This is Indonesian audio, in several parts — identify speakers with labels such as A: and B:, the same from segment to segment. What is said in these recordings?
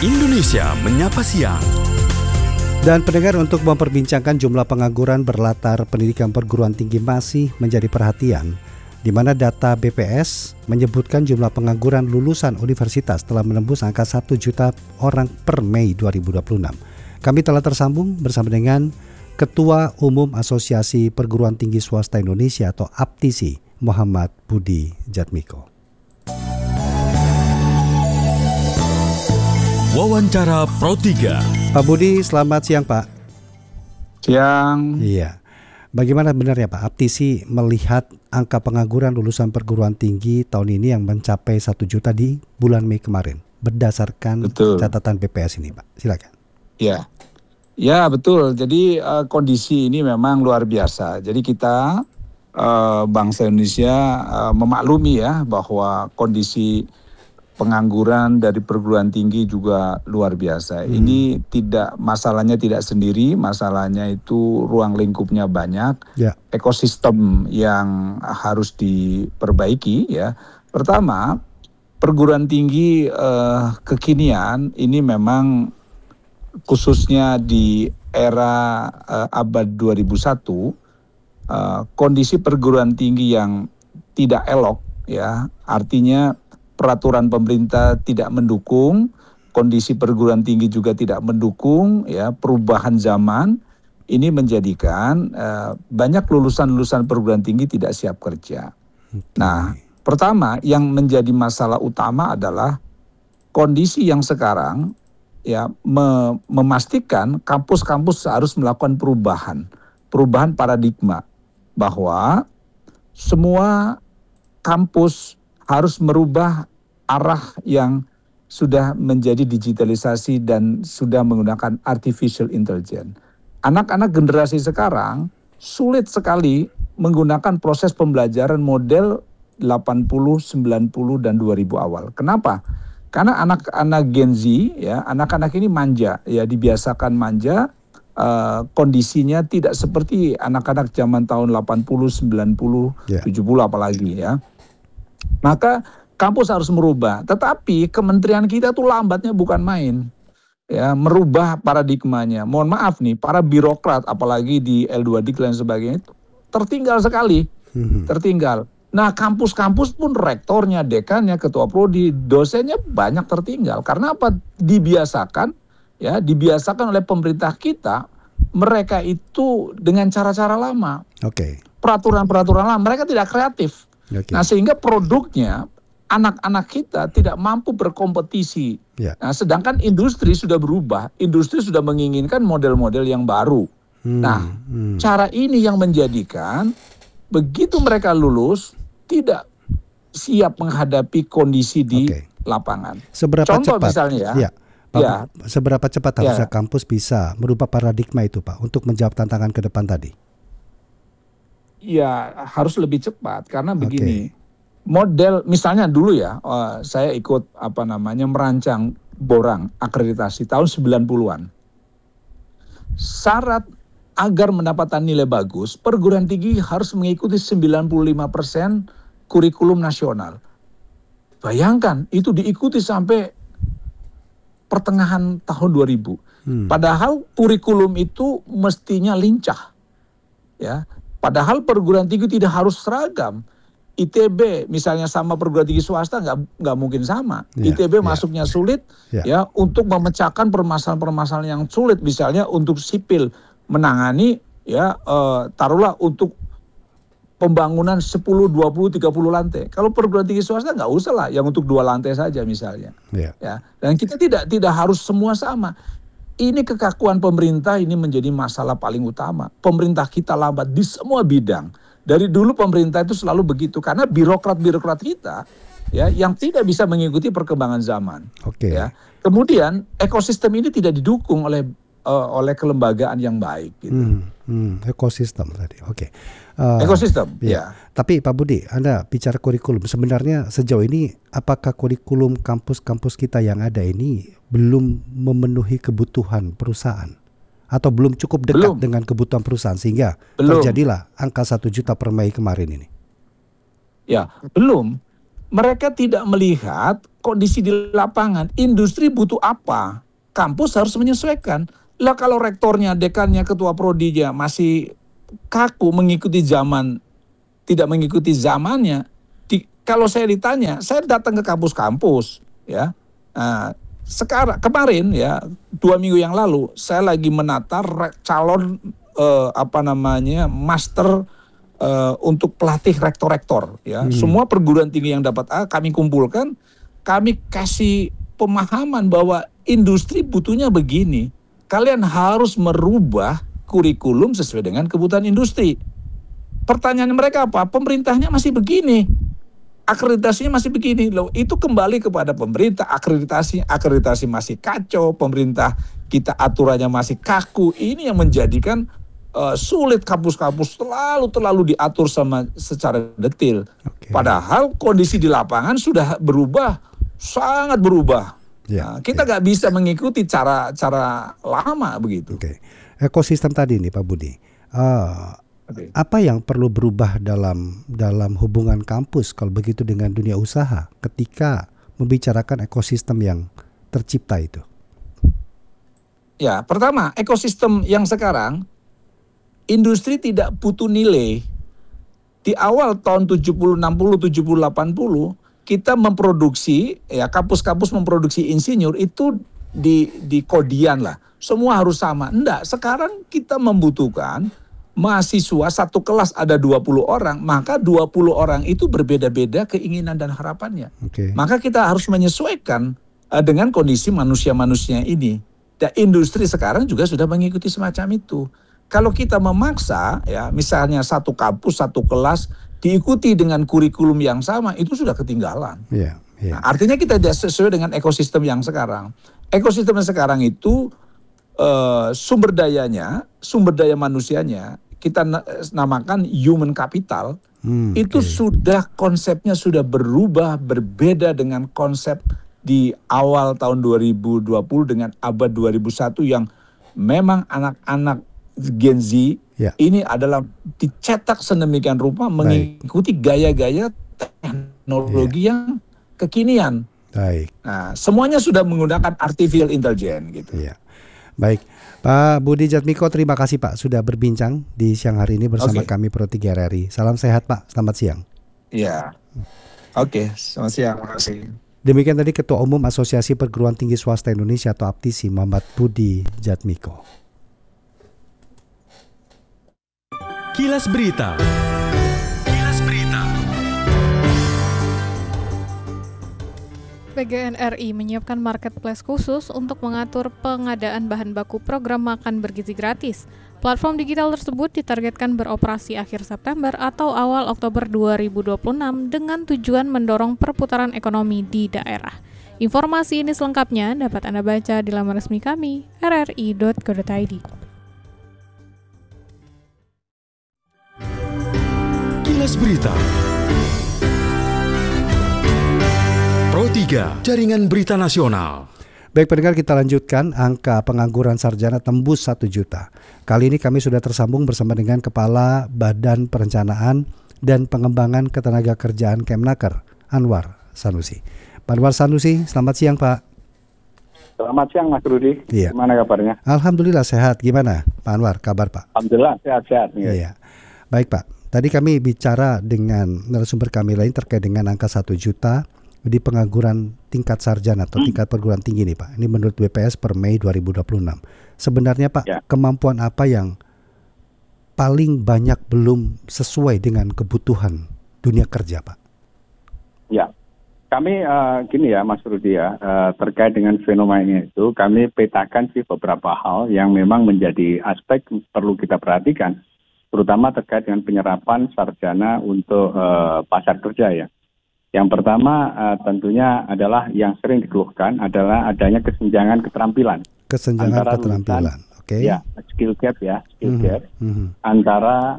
A: Indonesia Menyapa Siang.
B: Dan pendengar, untuk memperbincangkan jumlah pengangguran berlatar pendidikan perguruan tinggi masih menjadi perhatian, di mana data BPS menyebutkan jumlah pengangguran lulusan universitas telah menembus angka 1 juta orang per Mei 2026. Kami telah tersambung bersama dengan Ketua Umum Asosiasi Perguruan Tinggi Swasta Indonesia atau APTISI, Muhammad Budi Jatmiko.
A: Wawancara Pro 3.
B: Pak Budi, selamat siang Pak.
C: Siang.
B: Iya. Bagaimana benarnya Pak, APTISI melihat angka pengangguran lulusan perguruan tinggi tahun ini yang mencapai 1 juta di bulan Mei kemarin, berdasarkan catatan BPS ini Pak? Silakan.
C: Ya betul. Jadi kondisi ini memang luar biasa. Jadi kita bangsa Indonesia memaklumi ya bahwa kondisi pengangguran dari perguruan tinggi juga luar biasa. Ini masalahnya tidak sendiri, masalahnya itu ruang lingkupnya banyak, ekosistem yang harus diperbaiki ya. Pertama, perguruan tinggi kekinian ini memang khususnya di era abad 2001, kondisi perguruan tinggi yang tidak elok ya, artinya peraturan pemerintah tidak mendukung, kondisi perguruan tinggi juga tidak mendukung, ya, perubahan zaman ini menjadikan banyak lulusan-lulusan perguruan tinggi tidak siap kerja. Nah, pertama yang menjadi masalah utama adalah kondisi yang sekarang ya memastikan kampus-kampus harus melakukan perubahan paradigma bahwa semua kampus harus merubah arah yang sudah menjadi digitalisasi dan sudah menggunakan artificial intelligence. Anak-anak generasi sekarang sulit sekali menggunakan proses pembelajaran model 80, 90 dan 2000 awal. Kenapa? Karena anak-anak Gen Z ya, anak-anak ini manja ya, dibiasakan manja, kondisinya tidak seperti anak-anak zaman tahun 80, 90, 70 apalagi ya. Maka kampus harus merubah, tetapi kementerian kita tuh lambatnya bukan main, ya, merubah paradigmanya. Mohon maaf nih, para birokrat, apalagi di L2Dik dan sebagainya, tertinggal sekali, tertinggal. Nah, kampus-kampus pun rektornya, dekannya, ketua prodi, dosennya banyak tertinggal. Karena apa? Dibiasakan oleh pemerintah kita, mereka itu dengan cara-cara lama, peraturan-peraturan lama, mereka tidak kreatif. Nah, sehingga produknya anak-anak kita tidak mampu berkompetisi. Nah, sedangkan industri sudah berubah, industri sudah menginginkan model-model yang baru. Nah, cara ini yang menjadikan begitu mereka lulus tidak siap menghadapi kondisi di lapangan.
B: Seberapa
C: Contoh
B: cepat?
C: Misalnya,
B: seberapa cepat harusnya kampus bisa merubah paradigma itu Pak untuk menjawab tantangan ke depan tadi?
C: Ya, harus lebih cepat karena begini. Model misalnya dulu ya, saya ikut merancang borang akreditasi tahun 90-an. Syarat agar mendapatkan nilai bagus, perguruan tinggi harus mengikuti 95% kurikulum nasional. Bayangkan itu diikuti sampai pertengahan tahun 2000. Padahal kurikulum itu mestinya lincah. Ya. Padahal perguruan tinggi tidak harus seragam. ITB misalnya sama perguruan tinggi swasta nggak mungkin sama. ITB masuknya sulit ya untuk memecahkan permasalahan-permasalahan yang sulit, misalnya untuk sipil menangani ya taruhlah untuk pembangunan 10, 20, 30 lantai. Kalau perguruan tinggi swasta nggak usah lah, yang untuk 2 lantai saja misalnya. Ya. Dan kita tidak harus semua sama. Ini kekakuan pemerintah ini menjadi masalah paling utama. Pemerintah kita lambat di semua bidang. Dari dulu pemerintah itu selalu begitu karena birokrat-birokrat kita ya yang tidak bisa mengikuti perkembangan zaman. Ya. Kemudian ekosistem ini tidak didukung oleh kelembagaan yang baik gitu.
B: Ekosistem tadi.
C: Ekosistem. Ya.
B: Tapi Pak Budi, Anda bicara kurikulum. Sebenarnya sejauh ini apakah kurikulum kampus-kampus kita yang ada ini belum memenuhi kebutuhan perusahaan? Atau belum cukup dekat dengan kebutuhan perusahaan sehingga terjadilah angka 1 juta per Mei kemarin ini?
C: Ya, belum. mereka tidak melihat kondisi di lapangan. Industri butuh apa? Kampus harus menyesuaikan. Lah kalau rektornya, dekannya, ketua prodinya masih kaku mengikuti zaman, tidak mengikuti zamannya. Kalau saya ditanya, saya datang ke kampus-kampus, ya. Kemarin ya 2 minggu yang lalu saya lagi menata calon master untuk pelatih rektor-rektor, ya. Semua perguruan tinggi yang dapat A kami kumpulkan, kami kasih pemahaman bahwa industri butuhnya begini. Kalian harus merubah kurikulum sesuai dengan kebutuhan industri. Pertanyaan mereka apa? Pemerintahnya masih begini. Akreditasinya masih begini. Loh, itu kembali kepada pemerintah. Akreditasi masih kacau, pemerintah kita aturannya masih kaku. Ini yang menjadikan sulit kampus-kampus terlalu diatur secara detail. Okay. Padahal kondisi di lapangan sudah berubah, sangat berubah. Nah, kita nggak bisa mengikuti cara lama begitu.
B: Okay. Ekosistem tadi nih Pak Budi. Apa yang perlu berubah dalam hubungan kampus kalau begitu dengan dunia usaha ketika membicarakan ekosistem yang tercipta itu?
C: Ya, pertama, ekosistem yang sekarang industri tidak butuh nilai. Di awal tahun 70, 60, 70, 80 kita memproduksi, ya kampus-kampus memproduksi insinyur itu di kodian lah. Semua harus sama. Enggak, sekarang kita membutuhkan mahasiswa satu kelas ada 20 orang, maka 20 orang itu berbeda-beda keinginan dan harapannya. Okay. Maka kita harus menyesuaikan dengan kondisi manusia-manusia ini. Dan industri sekarang juga sudah mengikuti semacam itu. Kalau kita memaksa, ya misalnya satu kampus, satu kelas diikuti dengan kurikulum yang sama, itu sudah ketinggalan. Yeah. Nah, artinya kita tidak sesuai dengan ekosistem yang sekarang. Ekosistem yang sekarang itu sumber daya manusianya kita namakan human capital. Itu sudah konsepnya sudah berubah, berbeda dengan konsep di awal tahun 2020 dengan abad 2001 yang memang anak-anak Gen Z ini adalah dicetak sedemikian rupa mengikuti gaya-gaya teknologi yang kekinian. Baik. Nah, semuanya sudah menggunakan artificial intelligence gitu.
B: Iya. Baik, Pak Budi Jatmiko, terima kasih Pak sudah berbincang di siang hari ini bersama kami Pro 3 RRI. Salam sehat Pak, selamat siang.
C: Iya. Selamat siang, terima kasih.
B: Demikian tadi Ketua Umum Asosiasi Perguruan Tinggi Swasta Indonesia atau APTISI, Muhammad Budi Jatmiko.
A: Kilas Berita.
D: PGN RI menyiapkan marketplace khusus untuk mengatur pengadaan bahan baku program makan bergizi gratis. Platform digital tersebut ditargetkan beroperasi akhir September atau awal Oktober 2026 dengan tujuan mendorong perputaran ekonomi di daerah. Informasi ini selengkapnya dapat Anda baca di laman resmi kami, rri.co.id.
A: Kilas Berita. Pro 3, Jaringan Berita Nasional.
B: Baik pendengar, kita lanjutkan. Angka pengangguran sarjana tembus 1 juta. Kali ini kami sudah tersambung bersama dengan Kepala Badan Perencanaan dan Pengembangan Ketenagakerjaan Kemnaker, Anwar Sanusi. Pak Anwar Sanusi, selamat siang Pak.
E: Selamat siang Mas Rudi.
B: Iya.
E: Gimana kabarnya?
B: Alhamdulillah sehat. Gimana Pak Anwar, kabar Pak?
E: Alhamdulillah sehat-sehat.
B: Iya. Baik Pak, tadi kami bicara dengan narasumber kami lain terkait dengan angka 1 juta di pengangguran tingkat sarjana atau tingkat perguruan tinggi nih Pak. Ini menurut BPS per Mei 2026. Sebenarnya Pak, kemampuan apa yang paling banyak belum sesuai dengan kebutuhan dunia kerja Pak?
E: Ya, kami gini ya Mas Rudi ya, terkait dengan fenomena itu kami petakan sih beberapa hal yang memang menjadi aspek perlu kita perhatikan. Terutama terkait dengan penyerapan sarjana untuk pasar kerja ya. Yang pertama tentunya adalah yang sering dikeluhkan adalah adanya kesenjangan keterampilan.
B: Kesenjangan keterampilan, oke.
E: Ya, skill gap antara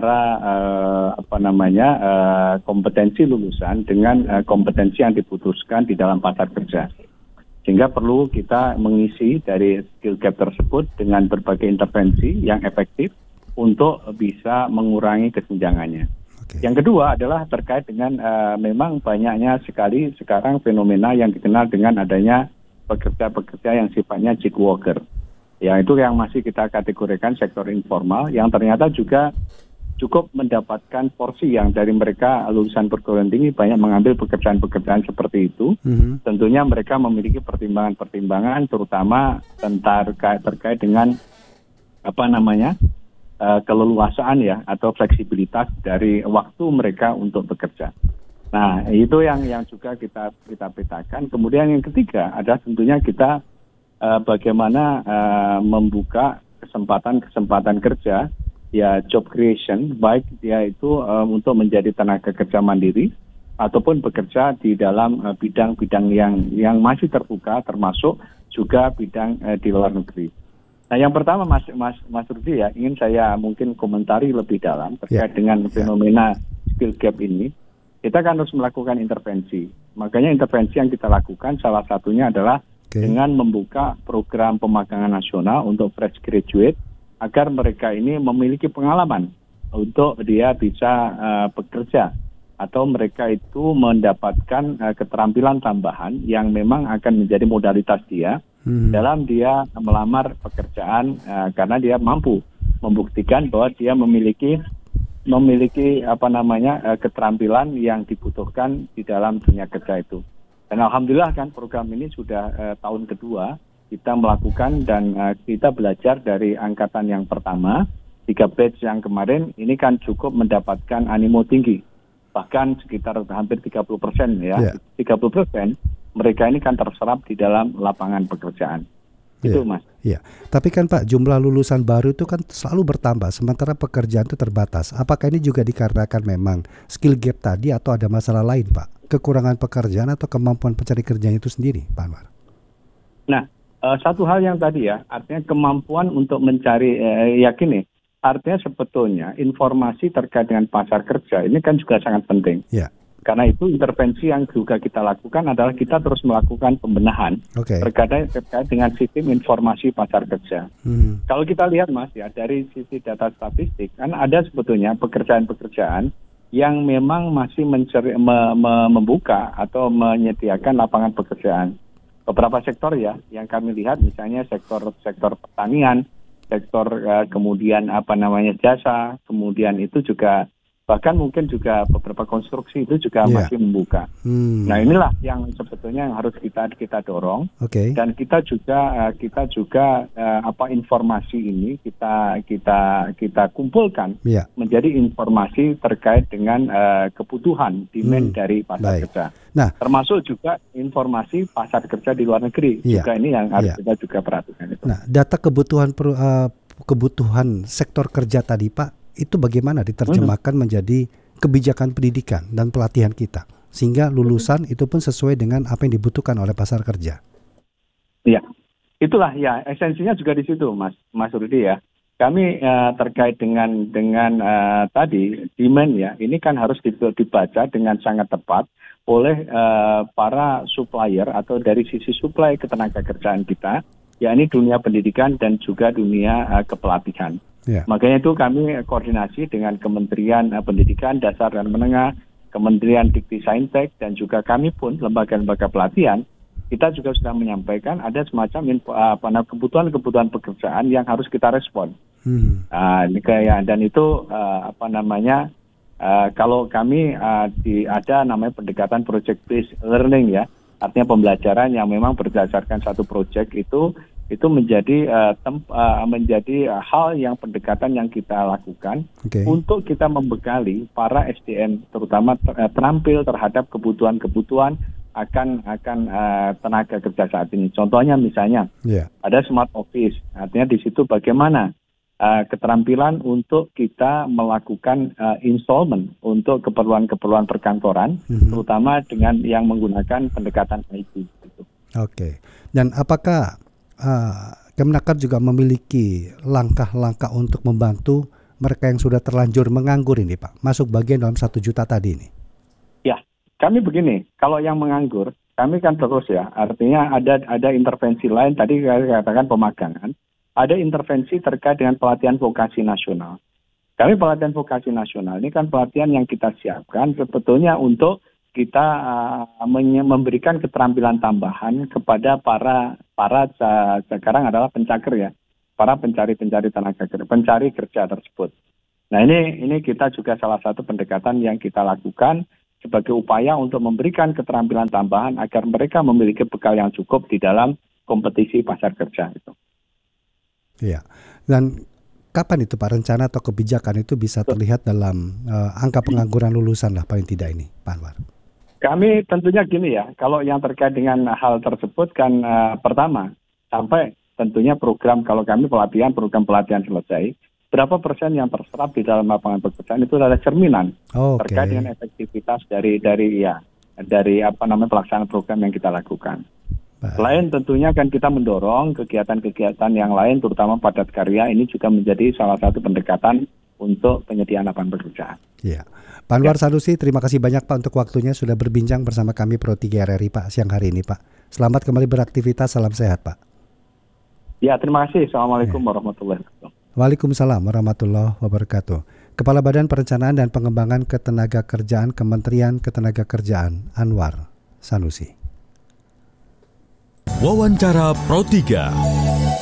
E: kompetensi lulusan dengan kompetensi yang diputuskan di dalam pasar kerja. Sehingga perlu kita mengisi dari skill gap tersebut dengan berbagai intervensi yang efektif untuk bisa mengurangi kesenjangannya.
B: Oke.
E: Yang kedua adalah terkait dengan memang banyaknya sekali sekarang fenomena yang dikenal dengan adanya pekerja-pekerja yang sifatnya gig worker. Ya, itu yang masih kita kategorikan sektor informal yang ternyata juga cukup mendapatkan porsi yang dari mereka lulusan perguruan tinggi banyak mengambil pekerjaan-pekerjaan seperti itu. Tentunya mereka memiliki pertimbangan-pertimbangan terutama terkait dengan keleluasaan ya atau fleksibilitas dari waktu mereka untuk bekerja. Nah, itu yang juga kita petakan. Kemudian yang ketiga adalah tentunya kita bagaimana membuka kesempatan kerja, ya job creation, baik dia itu untuk menjadi tenaga kerja mandiri ataupun bekerja di dalam bidang-bidang yang masih terbuka, termasuk juga bidang di luar negeri. Nah, yang pertama Mas Rudi ya, ingin saya mungkin komentari lebih dalam terkait dengan fenomena skill gap ini. Kita kan harus melakukan intervensi. Makanya intervensi yang kita lakukan salah satunya adalah dengan membuka program pemagangan nasional untuk fresh graduate agar mereka ini memiliki pengalaman untuk dia bisa bekerja atau mereka itu mendapatkan keterampilan tambahan yang memang akan menjadi modalitas dia dalam dia melamar pekerjaan karena dia mampu membuktikan bahwa dia memiliki keterampilan yang dibutuhkan di dalam dunia kerja itu. Dan alhamdulillah kan program ini sudah tahun kedua kita melakukan dan kita belajar dari angkatan yang pertama, 3 batch yang kemarin ini kan cukup mendapatkan animo tinggi. Bahkan sekitar hampir 30% ya. 30% mereka ini kan terserap di dalam lapangan pekerjaan. Itu Mas.
B: Iya. Tapi kan Pak, jumlah lulusan baru itu kan selalu bertambah sementara pekerjaan itu terbatas. Apakah ini juga dikarenakan memang skill gap tadi atau ada masalah lain Pak? Kekurangan pekerjaan atau kemampuan pencari kerjaan itu sendiri, Pak Anwar?
E: Nah, satu hal yang tadi ya, artinya kemampuan untuk mencari artinya sebetulnya informasi terkait dengan pasar kerja ini kan juga sangat penting.
B: Ya.
E: Karena itu intervensi yang juga kita lakukan adalah kita terus melakukan pembenahan terkait dengan sistem informasi pasar kerja. Kalau kita lihat Mas ya, dari sisi data statistik kan ada sebetulnya pekerjaan-pekerjaan yang memang masih membuka atau menyediakan lapangan pekerjaan. Beberapa sektor ya yang kami lihat misalnya sektor pertanian, sektor kemudian jasa, kemudian itu juga bahkan mungkin juga beberapa konstruksi itu juga masih membuka. Nah, inilah yang sebetulnya yang harus kita dorong. Dan kita juga informasi ini kita kumpulkan menjadi informasi terkait dengan kebutuhan demand dari pasar kerja. Nah, termasuk juga informasi pasar kerja di luar negeri. Juga ini yang harus kita juga perhatikan itu.
B: Nah, data kebutuhan sektor kerja tadi Pak, itu bagaimana diterjemahkan menjadi kebijakan pendidikan dan pelatihan kita sehingga lulusan itu pun sesuai dengan apa yang dibutuhkan oleh pasar kerja.
E: Iya, itulah ya esensinya juga di situ Mas Rudi ya. Kami terkait dengan tadi demand ya, ini kan harus dibaca dengan sangat tepat oleh para supplier atau dari sisi supply ketenaga kerjaan kita, yakni dunia pendidikan dan juga dunia kepelatihan. Makanya itu kami koordinasi dengan Kementerian Pendidikan Dasar dan Menengah, Kementerian Dikti-Saintek, dan juga kami pun lembaga-lembaga pelatihan, kita juga sudah menyampaikan ada semacam kebutuhan pekerjaan yang harus kita respon. Dan itu kalau kami ada namanya pendekatan project based learning ya, artinya pembelajaran yang memang berdasarkan satu project itu menjadi hal yang pendekatan yang kita lakukan untuk kita membekali para SDM terutama terampil terhadap kebutuhan akan tenaga kerja saat ini. Contohnya misalnya ada smart office, artinya di situ bagaimana keterampilan untuk kita melakukan installment untuk keperluan perkantoran, terutama dengan yang menggunakan pendekatan IT.
B: Dan apakah Kemenaker juga memiliki langkah-langkah untuk membantu mereka yang sudah terlanjur menganggur ini Pak, masuk bagian dalam 1 juta tadi ini?
E: Ya, kami begini, kalau yang menganggur, kami kan terus ya, artinya ada intervensi lain, tadi saya katakan pemagangan, ada intervensi terkait dengan pelatihan vokasi nasional. Kami pelatihan vokasi nasional ini kan pelatihan yang kita siapkan sebetulnya untuk kita memberikan keterampilan tambahan kepada para sekarang adalah pencaker ya, para pencari tenaga kerja, pencari kerja tersebut. Nah ini kita juga salah satu pendekatan yang kita lakukan sebagai upaya untuk memberikan keterampilan tambahan agar mereka memiliki bekal yang cukup di dalam kompetisi pasar kerja itu.
B: Iya. Dan kapan itu Pak rencana atau kebijakan itu bisa terlihat dalam angka pengangguran lulusan lah paling tidak ini Pak Anwar?
E: Kami tentunya gini ya, kalau yang terkait dengan hal tersebut kan pertama sampai tentunya kalau kami program pelatihan selesai, berapa persen yang terserap di dalam lapangan pekerjaan itu adalah cerminan terkait dengan efektivitas dari pelaksanaan program yang kita lakukan. Selain tentunya kan kita mendorong kegiatan-kegiatan yang lain terutama padat karya ini juga menjadi salah satu pendekatan untuk penyediaan lapangan pekerjaan.
B: Iya. Pak Anwar Sanusi, terima kasih banyak Pak untuk waktunya sudah berbincang bersama kami Pro 3 RRI Pak siang hari ini Pak. Selamat kembali beraktivitas, salam sehat Pak.
E: Ya, terima kasih. Assalamualaikum warahmatullahi wabarakatuh.
B: Waalaikumsalam warahmatullahi wabarakatuh. Kepala Badan Perencanaan dan Pengembangan Ketenagakerjaan Kementerian Ketenagakerjaan Anwar Sanusi.
A: Wawancara Pro 3.